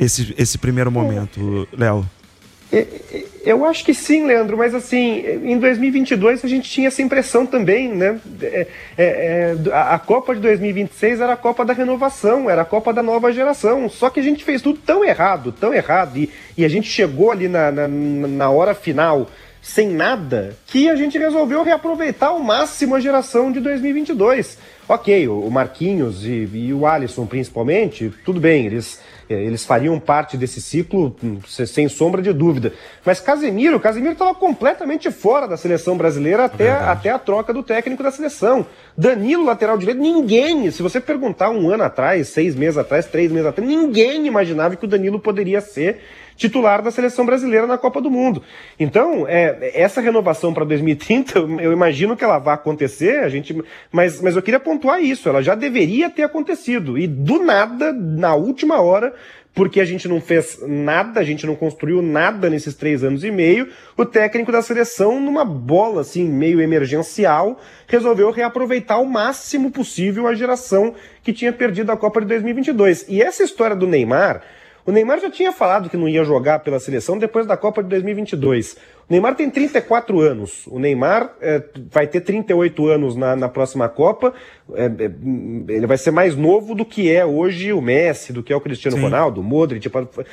esse primeiro momento, Léo? Eu acho que sim, Leandro, mas assim, em 2022 a gente tinha essa impressão também, né? A Copa de 2026 era a Copa da renovação, era a Copa da nova geração, só que a gente fez tudo tão errado, e a gente chegou ali na hora final sem nada, que a gente resolveu reaproveitar ao máximo a geração de 2022. Ok, o Marquinhos e o Alisson principalmente, tudo bem, eles fariam parte desse ciclo sem sombra de dúvida. Mas Casemiro estava completamente fora da seleção brasileira até a troca do técnico da seleção. Danilo, lateral direito, ninguém, se você perguntar um ano atrás, 6 meses atrás, 3 meses atrás, ninguém imaginava que o Danilo poderia ser titular da seleção brasileira na Copa do Mundo. Então, essa renovação para 2030, eu imagino que ela vai acontecer, mas eu queria pontuar isso, ela já deveria ter acontecido, e do nada, na última hora, porque a gente não fez nada, a gente não construiu nada nesses 3 anos e meio, o técnico da seleção, numa bola assim, meio emergencial, resolveu reaproveitar o máximo possível a geração que tinha perdido a Copa de 2022. E essa história do Neymar, o Neymar já tinha falado que não ia jogar pela seleção depois da Copa de 2022. O Neymar tem 34 anos. O Neymar vai ter 38 anos na próxima Copa. Ele vai ser mais novo do que é hoje o Messi, do que é o Cristiano Ronaldo, o Modric.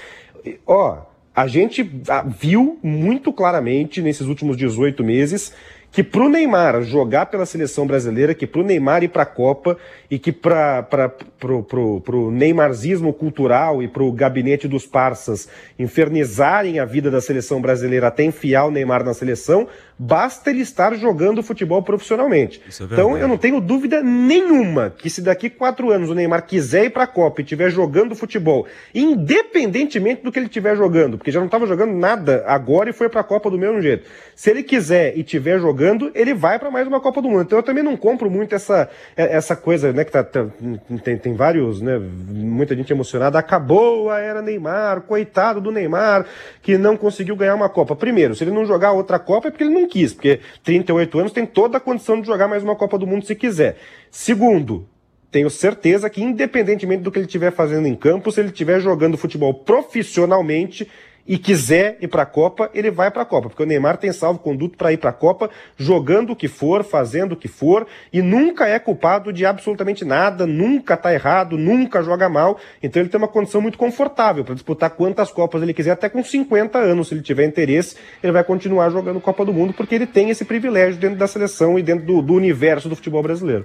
A gente viu muito claramente nesses últimos 18 meses que pro Neymar jogar pela seleção brasileira, que pro Neymar ir pra Copa e que pro neymarzismo cultural e pro gabinete dos parças infernizarem a vida da seleção brasileira até enfiar o Neymar na seleção, basta ele estar jogando futebol profissionalmente. Então eu não tenho dúvida nenhuma que se daqui 4 anos o Neymar quiser ir pra Copa e estiver jogando futebol, independentemente do que ele estiver jogando, porque já não estava jogando nada agora e foi pra Copa do mesmo jeito. Se ele quiser e estiver jogando, ele vai para mais uma Copa do Mundo. Então eu também não compro muito essa coisa, né, que tem vários, né, muita gente emocionada, acabou a era Neymar, coitado do Neymar, que não conseguiu ganhar uma Copa. Primeiro, se ele não jogar outra Copa é porque ele não quis, porque 38 anos tem toda a condição de jogar mais uma Copa do Mundo se quiser. Segundo, tenho certeza que independentemente do que ele estiver fazendo em campo, se ele estiver jogando futebol profissionalmente e quiser ir para a Copa, ele vai para a Copa, porque o Neymar tem salvo-conduto para ir para a Copa, jogando o que for, fazendo o que for, e nunca é culpado de absolutamente nada, nunca tá errado, nunca joga mal, então ele tem uma condição muito confortável para disputar quantas Copas ele quiser, até com 50 anos, se ele tiver interesse, ele vai continuar jogando Copa do Mundo, porque ele tem esse privilégio dentro da seleção e dentro do universo do futebol brasileiro.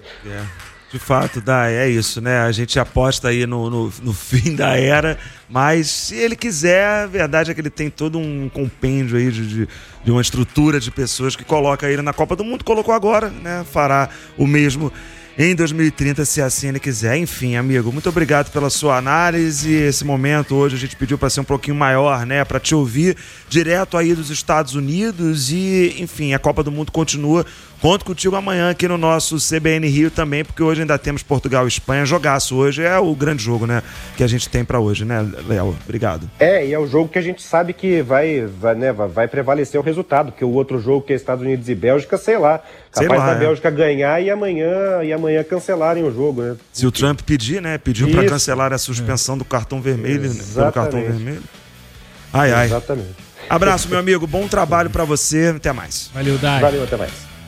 De fato, é isso, né? A gente aposta aí no fim da era, mas se ele quiser, a verdade é que ele tem todo um compêndio aí de uma estrutura de pessoas que coloca ele na Copa do Mundo, colocou agora, né? Fará o mesmo em 2030, se assim ele quiser. Enfim, amigo, muito obrigado pela sua análise. Esse momento hoje a gente pediu para ser um pouquinho maior, né? Para te ouvir direto aí dos Estados Unidos e, enfim, a Copa do Mundo continua. Conto contigo amanhã aqui no nosso CBN Rio também, porque hoje ainda temos Portugal e Espanha. Jogaço hoje, é o grande jogo, né, que a gente tem para hoje, né, Léo? Obrigado. E é o jogo que a gente sabe que vai prevalecer o resultado, porque o outro jogo que é Estados Unidos e Bélgica, capaz da Bélgica ganhar e amanhã cancelarem o jogo, né? Se o Trump pedir, né, pediu para cancelar a suspensão do cartão vermelho, pelo cartão vermelho. Exatamente. Abraço, meu amigo, bom trabalho para você, até mais. Valeu, Dai. Valeu, até mais.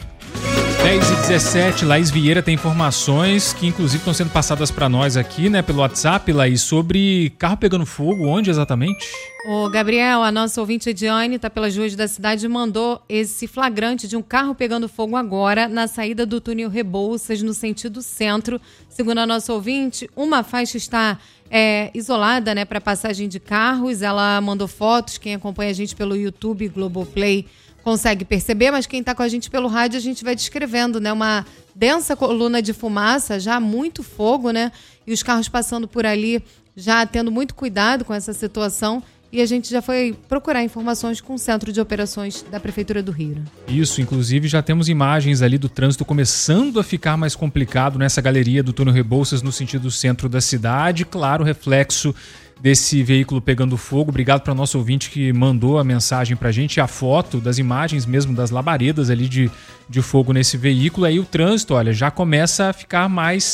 10h17, Laís Vieira tem informações que inclusive estão sendo passadas para nós aqui, né, pelo WhatsApp, Laís, sobre carro pegando fogo, onde exatamente? Ô, Gabriel, a nossa ouvinte Ediane está pelas ruas da cidade e mandou esse flagrante de um carro pegando fogo agora na saída do túnel Rebouças, no sentido centro. Segundo a nossa ouvinte, uma faixa está isolada, né, para passagem de carros. Ela mandou fotos, quem acompanha a gente pelo YouTube, Globoplay, consegue perceber, mas quem está com a gente pelo rádio, a gente vai descrevendo, né? Uma densa coluna de fumaça, já muito fogo, né? E os carros passando por ali, já tendo muito cuidado com essa situação. E a gente já foi procurar informações com o Centro de Operações da Prefeitura do Rio. Isso, inclusive já temos imagens ali do trânsito começando a ficar mais complicado nessa galeria do túnel Rebouças no sentido centro da cidade. Claro, reflexo desse veículo pegando fogo. Obrigado para o nosso ouvinte que mandou a mensagem para a gente, a foto das imagens mesmo das labaredas ali de fogo nesse veículo. Aí o trânsito, olha, já começa a ficar mais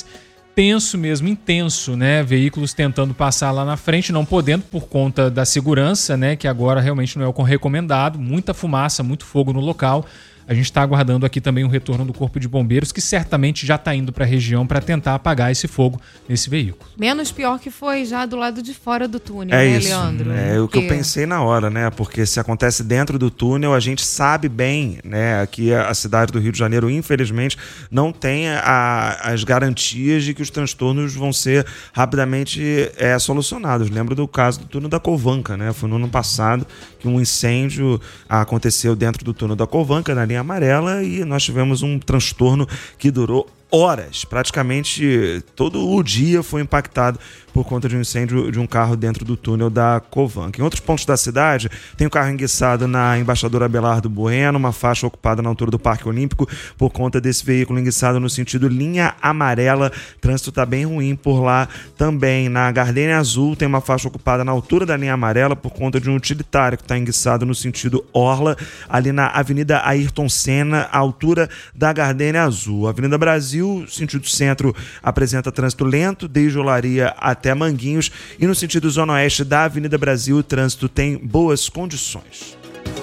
tenso mesmo, intenso, né? Veículos tentando passar lá na frente, não podendo por conta da segurança, né? Que agora realmente não é o recomendado. Muita fumaça, muito fogo no local. A gente está aguardando aqui também o retorno do Corpo de Bombeiros, que certamente já está indo para a região para tentar apagar esse fogo nesse veículo. Menos pior que foi já do lado de fora do túnel, né, isso, Leandro? É o que eu pensei na hora, né? Porque se acontece dentro do túnel, a gente sabe bem, né? Que a cidade do Rio de Janeiro, infelizmente, não tem as garantias de que os transtornos vão ser rapidamente solucionados. Lembro do caso do túnel da Covanca, né? Foi no ano passado que um incêndio aconteceu dentro do túnel da Covanca, na linha amarela, e nós tivemos um transtorno que durou horas, praticamente todo o dia foi impactado por conta de um incêndio de um carro dentro do túnel da Covanca. Em outros pontos da cidade, tem um carro enguiçado na Embaixador Abelardo Bueno, uma faixa ocupada na altura do Parque Olímpico por conta desse veículo enguiçado no sentido linha amarela. O trânsito está bem ruim por lá também. Na Gardênia Azul tem uma faixa ocupada na altura da linha amarela por conta de um utilitário que está enguiçado no sentido orla, ali na Avenida Ayrton Senna, à altura da Gardênia Azul. Avenida Brasil, sentido centro, apresenta trânsito lento desde Olaria até Manguinhos, e no sentido zona oeste da Avenida Brasil o trânsito tem boas condições.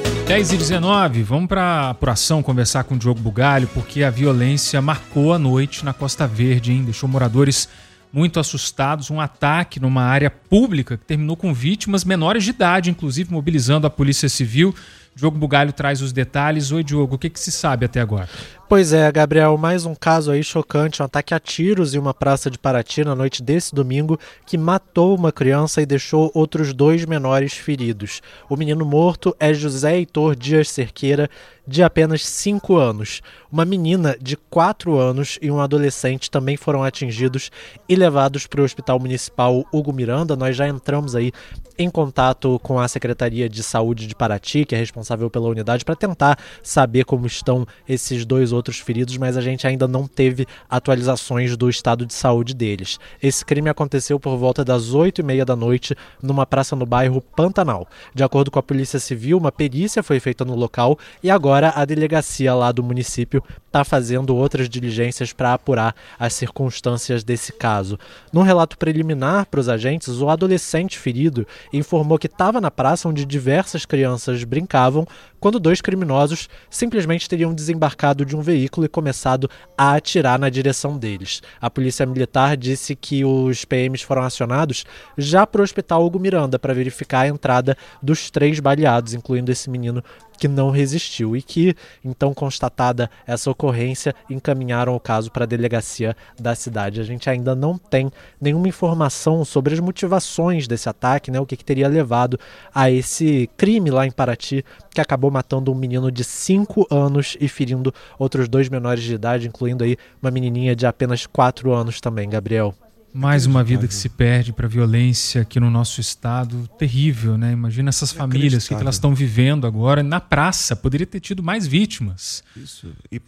10h19, vamos para a apuração conversar com o Diogo Bugalho, porque a violência marcou a noite na Costa Verde, hein? Deixou moradores muito assustados. Um ataque numa área pública que terminou com vítimas menores de idade, inclusive mobilizando a Polícia Civil. Diogo Bugalho traz os detalhes. Oi, Diogo, o que se sabe até agora? Pois é, Gabriel, mais um caso aí chocante, um ataque a tiros em uma praça de Paraty na noite desse domingo, que matou uma criança e deixou outros 2 menores feridos. O menino morto é José Heitor Dias Cerqueira, de apenas 5 anos. Uma menina de 4 anos e um adolescente também foram atingidos e levados para o Hospital Municipal Hugo Miranda. Nós já entramos aí em contato com a Secretaria de Saúde de Paraty, que é responsável pela unidade, para tentar saber como estão esses 2 outros feridos, mas a gente ainda não teve atualizações do estado de saúde deles. Esse crime aconteceu por volta das 8h30 da noite numa praça no bairro Pantanal. De acordo com a Polícia Civil, uma perícia foi feita no local e agora a delegacia lá do município está fazendo outras diligências para apurar as circunstâncias desse caso. Num relato preliminar para os agentes, o adolescente ferido informou que estava na praça onde diversas crianças brincavam quando 2 criminosos simplesmente teriam desembarcado de um veículo e começado a atirar na direção deles. A Polícia Militar disse que os PMs foram acionados já para o Hospital Hugo Miranda para verificar a entrada dos 3 baleados, incluindo esse menino que não resistiu, e que, então, constatada essa ocorrência, encaminharam o caso para a delegacia da cidade. A gente ainda não tem nenhuma informação sobre as motivações desse ataque, né, o que teria levado a esse crime lá em Paraty, que acabou matando um menino de 5 anos e ferindo outros 2 menores de idade, incluindo aí uma menininha de apenas 4 anos também, Gabriel. Mais uma vida que se perde para violência aqui no nosso estado. Terrível, né? Imagina essas famílias, o que elas estão vivendo agora. Na praça, poderia ter tido mais vítimas. Isso. E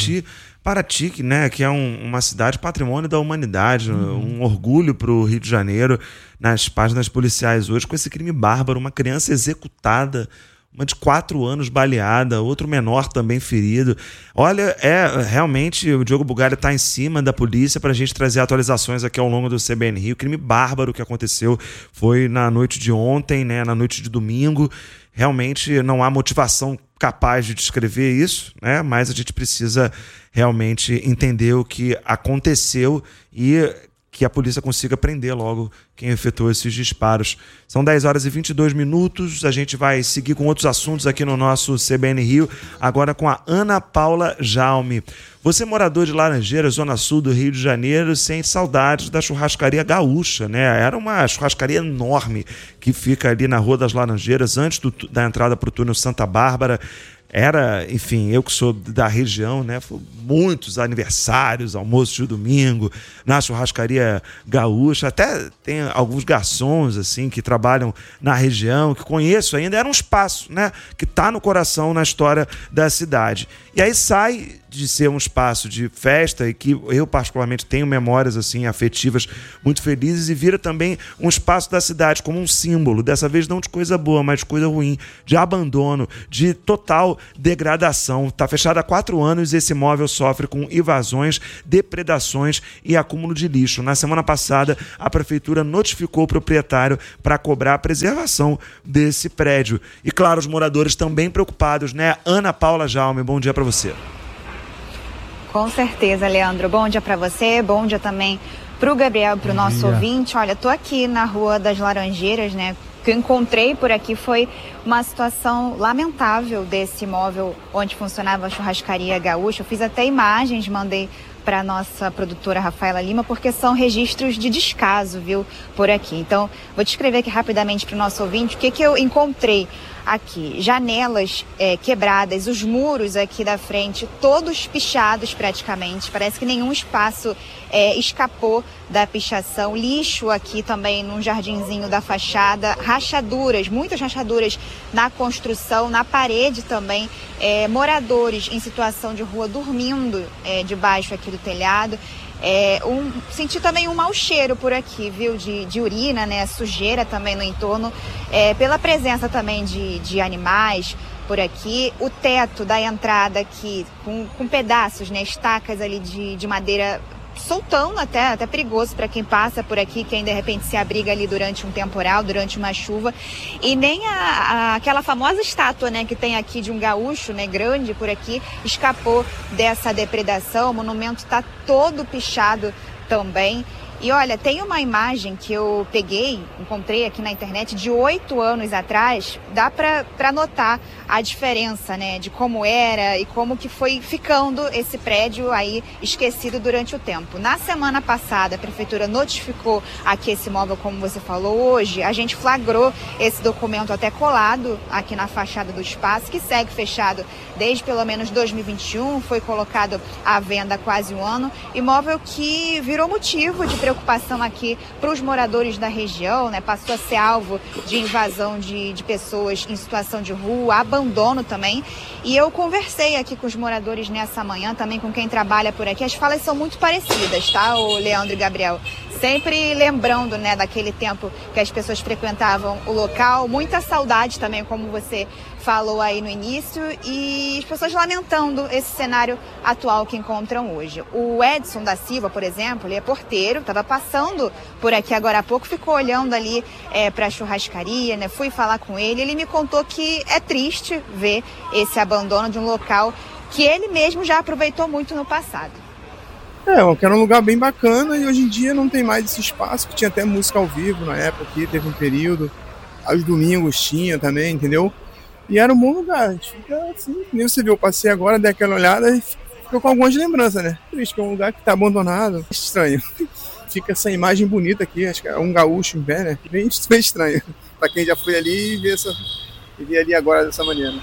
Paraty, né, que é uma cidade patrimônio da humanidade, um orgulho para o Rio de Janeiro, nas páginas policiais hoje, com esse crime bárbaro, uma criança executada, uma de 4 anos baleada, outro menor também ferido. Olha, realmente o Diogo Bugalho está em cima da polícia para a gente trazer atualizações aqui ao longo do CBN Rio. O crime bárbaro que aconteceu foi na noite de ontem, né, na noite de domingo. Realmente não há motivação capaz de descrever isso, né, mas a gente precisa realmente entender o que aconteceu e que a polícia consiga prender logo quem efetuou esses disparos. São 10h22, a gente vai seguir com outros assuntos aqui no nosso CBN Rio, agora com a Ana Paula Jaume. Você, morador de Laranjeiras, zona sul do Rio de Janeiro, sente saudades da churrascaria gaúcha, né? Era uma churrascaria enorme que fica ali na Rua das Laranjeiras, antes da entrada para o túnel Santa Bárbara. Era, enfim, eu que sou da região, né? Muitos aniversários, almoços de domingo, na churrascaria gaúcha. Até tem alguns garçons, assim, que trabalham na região, que conheço ainda. Era um espaço, né? Que está no coração, na história da cidade. E aí sai de ser um espaço de festa e que eu particularmente tenho memórias assim afetivas muito felizes, e vira também um espaço da cidade como um símbolo, dessa vez não de coisa boa, mas de coisa ruim, de abandono, de total degradação. Está fechado há 4 anos e esse imóvel sofre com invasões, depredações e acúmulo de lixo. Na semana passada, a prefeitura notificou o proprietário para cobrar a preservação desse prédio. E claro, os moradores também preocupados, né? Ana Paula Jaume, bom dia para você. Com certeza, Leandro. Bom dia para você, bom dia também para o Gabriel, para o nosso ouvinte. Olha, tô aqui na Rua das Laranjeiras, né? O que eu encontrei por aqui foi uma situação lamentável desse imóvel onde funcionava a churrascaria Gaúcha. Eu fiz até imagens, mandei para a nossa produtora Rafaela Lima, porque são registros de descaso, viu, por aqui. Então, vou descrever aqui rapidamente para o nosso ouvinte o que eu encontrei aqui. Janelas quebradas, os muros aqui da frente, todos pichados praticamente. Parece que nenhum espaço escapou da pichação. Lixo aqui também num jardinzinho da fachada. Rachaduras, muitas rachaduras na construção, na parede também. Moradores em situação de rua dormindo debaixo aqui do telhado. Senti também um mau cheiro por aqui, viu, de urina, né, sujeira também no entorno, pela presença também de animais por aqui. O teto da entrada aqui com pedaços, né, estacas ali de madeira soltando, até perigoso para quem passa por aqui, quem de repente se abriga ali durante um temporal, durante uma chuva. E nem aquela famosa estátua, né, que tem aqui de um gaúcho, né, grande por aqui, escapou dessa depredação. O monumento está todo pichado também. E olha, tem uma imagem que eu encontrei aqui na internet de 8 anos atrás. Dá para notar a diferença, né, de como era e como que foi ficando esse prédio aí esquecido durante o tempo. Na semana passada, a prefeitura notificou aqui esse imóvel, como você falou. Hoje, a gente flagrou esse documento até colado aqui na fachada do espaço, que segue fechado desde pelo menos 2021, foi colocado à venda há quase um ano. Imóvel que virou motivo de preocupação aqui para os moradores da região, né? Passou a ser alvo de invasão de pessoas em situação de rua, abandono também. E eu conversei aqui com os moradores nessa manhã, também com quem trabalha por aqui. As falas são muito parecidas, tá, o Leandro e Gabriel? Sempre lembrando, né, daquele tempo que as pessoas frequentavam o local. Muita saudade também, como você falou aí no início, e as pessoas lamentando esse cenário atual que encontram hoje. O Edson da Silva, por exemplo, ele é porteiro, estava passando por aqui agora há pouco, ficou olhando ali para a churrascaria, né? Fui falar com ele, ele me contou que é triste ver esse abandono de um local que ele mesmo já aproveitou muito no passado. Que era um lugar bem bacana e hoje em dia não tem mais esse espaço, que tinha até música ao vivo na época aqui, teve um período, aos domingos tinha também, entendeu? E era um bom lugar, a gente fica assim, nem você viu, eu passei agora, dei aquela olhada e ficou com algumas lembranças, né? Triste, que é um lugar que tá abandonado, estranho. Fica essa imagem bonita aqui, acho que é um gaúcho em pé, né? Bem estranho, pra quem já foi ali e vê ali agora dessa maneira.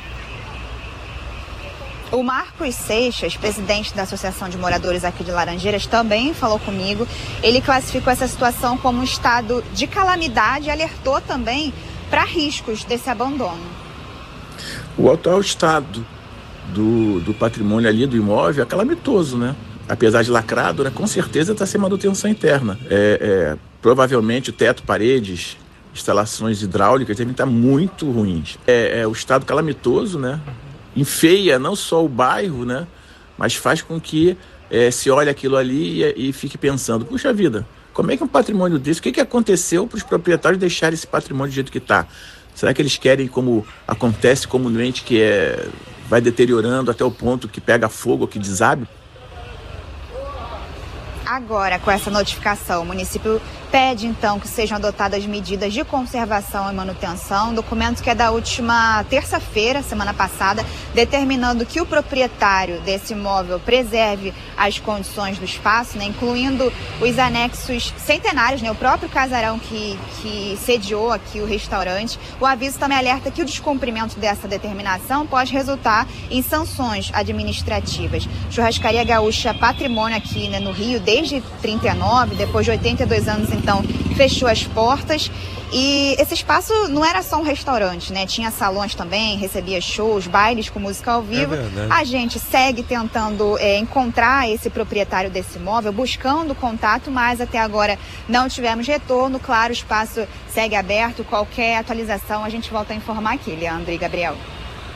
O Marcos Seixas, presidente da Associação de Moradores aqui de Laranjeiras, também falou comigo. Ele classificou essa situação como um estado de calamidade e alertou também para riscos desse abandono. O atual estado do patrimônio ali, do imóvel, é calamitoso, né? Apesar de lacrado, né, com certeza está sem manutenção interna. Provavelmente o teto, paredes, instalações hidráulicas devem estar muito ruins. O estado calamitoso, né? Enfeia não só o bairro, né, mas faz com que se olhe aquilo ali e fique pensando, puxa vida, como é que um patrimônio desse, o que aconteceu para os proprietários deixarem esse patrimônio do jeito que está? Será que eles querem, como acontece comumente, que vai deteriorando até o ponto que pega fogo ou que desabe? Agora, com essa notificação, o município pede, então, que sejam adotadas medidas de conservação e manutenção. Documento que é da última terça-feira, semana passada, determinando que o proprietário desse imóvel preserve as condições do espaço, né, incluindo os anexos centenários, né, o próprio casarão que sediou aqui o restaurante. O aviso também alerta que o descumprimento dessa determinação pode resultar em sanções administrativas. Churrascaria Gaúcha, patrimônio aqui, né, no Rio, desde 39, depois de 82 anos, então, fechou as portas. E esse espaço não era só um restaurante, né? Tinha salões também, recebia shows, bailes com música ao vivo. A gente segue tentando encontrar esse proprietário desse imóvel, buscando contato, mas até agora não tivemos retorno. Claro, o espaço segue aberto. Qualquer atualização a gente volta a informar aqui, Leandro e Gabriel.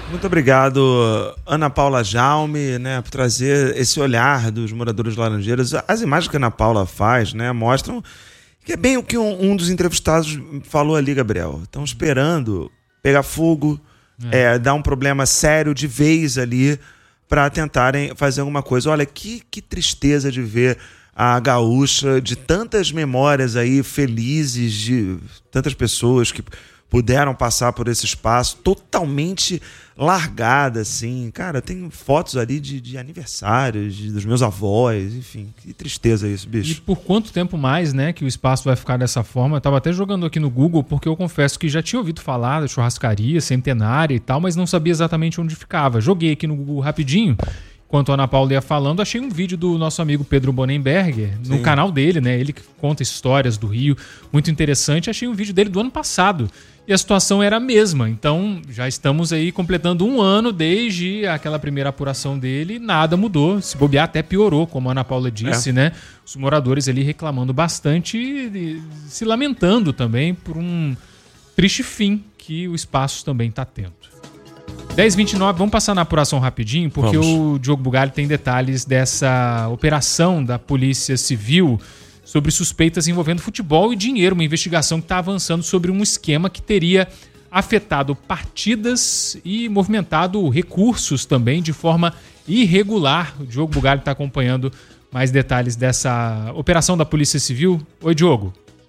Muito obrigado, Ana Paula Jaume, né, por trazer esse olhar dos moradores de Laranjeiras. As imagens que a Ana Paula faz, né, mostram que é bem o que um dos entrevistados falou ali, Gabriel. Estão esperando pegar fogo, dar um problema sério de vez ali para tentarem fazer alguma coisa. Olha, que tristeza de ver a gaúcha, de tantas memórias aí felizes, de tantas pessoas que puderam passar por esse espaço totalmente largada, assim. Cara, tem fotos ali de aniversários dos meus avós, enfim. Que tristeza isso, bicho. E por quanto tempo mais, né, que o espaço vai ficar dessa forma? Eu tava até jogando aqui no Google, porque eu confesso que já tinha ouvido falar da churrascaria centenária e tal, mas não sabia exatamente onde ficava. Joguei aqui no Google rapidinho. Enquanto a Ana Paula ia falando, achei um vídeo do nosso amigo Pedro Bonenberger no canal dele, né? Ele que conta histórias do Rio, muito interessante. Achei um vídeo dele do ano passado e a situação era a mesma. Então já estamos aí completando um ano desde aquela primeira apuração dele, nada mudou. Se bobear até piorou, como a Ana Paula disse, né? Os moradores ali reclamando bastante e se lamentando também por um triste fim que o espaço também está tendo. 10h29, vamos passar na apuração rapidinho, porque o Diogo Bugalho tem detalhes dessa operação da Polícia Civil sobre suspeitas envolvendo futebol e dinheiro, uma investigação que está avançando sobre um esquema que teria afetado partidas e movimentado recursos também de forma irregular. O Diogo Bugalho está acompanhando mais detalhes dessa operação da Polícia Civil. Oi, Diogo.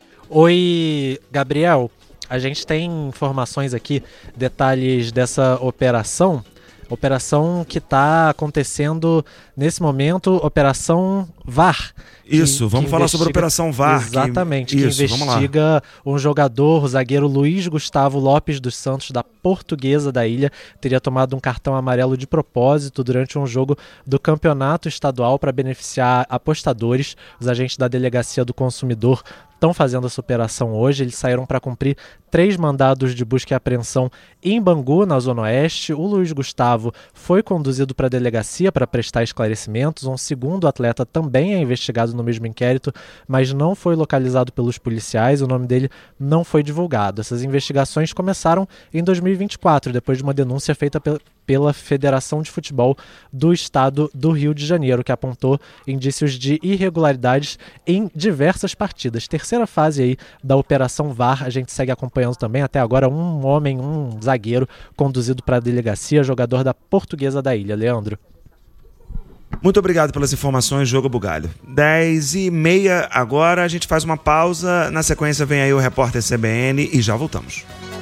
Oi, Gabriel. A gente tem informações aqui, detalhes dessa operação que está acontecendo nesse momento, Operação VAR. Isso, vamos falar sobre a Operação VAR. Exatamente, que investiga um jogador, o zagueiro Luiz Gustavo Lopes dos Santos, da Portuguesa da Ilha, teria tomado um cartão amarelo de propósito durante um jogo do campeonato estadual para beneficiar apostadores. Os agentes da Delegacia do Consumidor estão fazendo essa operação hoje. Eles saíram para cumprir 3 mandados de busca e apreensão em Bangu, na Zona Oeste. O Luiz Gustavo foi conduzido para a delegacia para prestar esclarecimentos. Um segundo atleta também é investigado no mesmo inquérito, mas não foi localizado pelos policiais. O nome dele não foi divulgado. Essas investigações começaram em 2024, depois de uma denúncia feita pela Federação de Futebol do Estado do Rio de Janeiro, que apontou indícios de irregularidades em diversas partidas. Terceira fase aí da Operação VAR, a gente segue acompanhando também. Até agora, um zagueiro conduzido para a delegacia, jogador da Portuguesa da Ilha. Leandro. Muito obrigado pelas informações, Diogo Bugalho. 10h30 agora, a gente faz uma pausa. Na sequência vem aí o repórter CBN e já voltamos.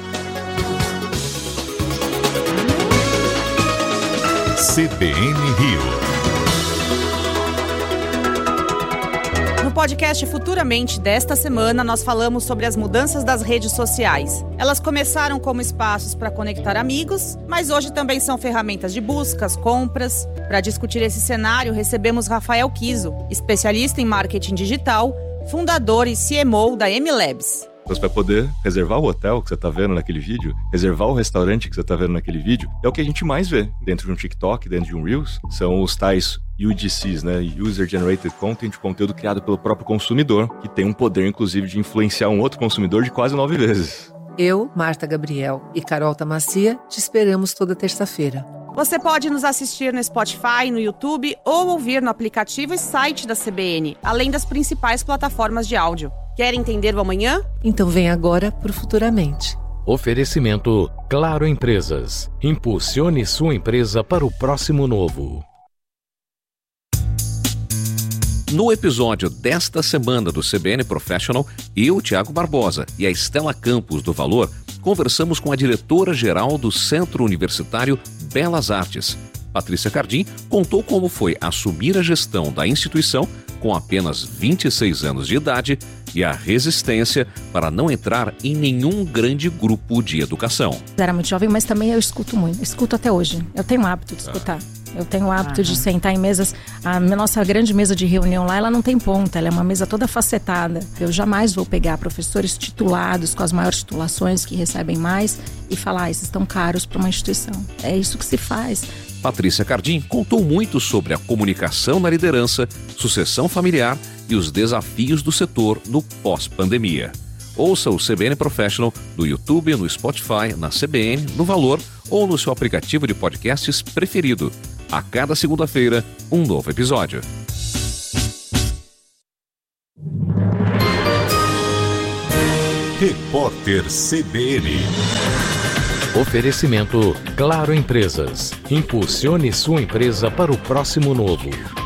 CBN Rio. No podcast Futuramente desta semana, nós falamos sobre as mudanças das redes sociais. Elas começaram como espaços para conectar amigos, mas hoje também são ferramentas de buscas, compras. Para discutir esse cenário, recebemos Rafael Kiso, especialista em marketing digital, fundador e CMO da M-Labs. Você vai poder reservar o hotel que você está vendo naquele vídeo, reservar o restaurante que você está vendo naquele vídeo. É o que a gente mais vê dentro de um TikTok, dentro de um Reels. São os tais UGCs, né? User Generated Content, conteúdo criado pelo próprio consumidor, que tem um poder, inclusive, de influenciar um outro consumidor de quase 9 vezes. Eu, Marta Gabriel e Carol Tamacia te esperamos toda terça-feira. Você pode nos assistir no Spotify, no YouTube ou ouvir no aplicativo e site da CBN, além das principais plataformas de áudio. Quer entender o amanhã? Então vem agora pro Futuramente. Oferecimento Claro Empresas. Impulsione sua empresa para o próximo novo. No episódio desta semana do CBN Professional, eu, Thiago Barbosa e a Estela Campos do Valor, conversamos com a diretora-geral do Centro Universitário Belas Artes. Patrícia Cardim contou como foi assumir a gestão da instituição com apenas 26 anos de idade e a resistência para não entrar em nenhum grande grupo de educação. Era muito jovem, mas também eu escuto muito. Escuto até hoje. Eu tenho o hábito de escutar. Eu tenho o hábito de sentar em mesas. A nossa grande mesa de reunião lá, ela não tem ponta. Ela é uma mesa toda facetada. Eu jamais vou pegar professores titulados, com as maiores titulações, que recebem mais, e falar, esses estão caros para uma instituição. É isso que se faz. Patrícia Cardim contou muito sobre a comunicação na liderança, sucessão familiar e os desafios do setor no pós-pandemia. Ouça o CBN Professional no YouTube, no Spotify, na CBN, no Valor ou no seu aplicativo de podcasts preferido. A cada segunda-feira, um novo episódio. Repórter CBN. Oferecimento Claro Empresas. Impulsione sua empresa para o próximo novo.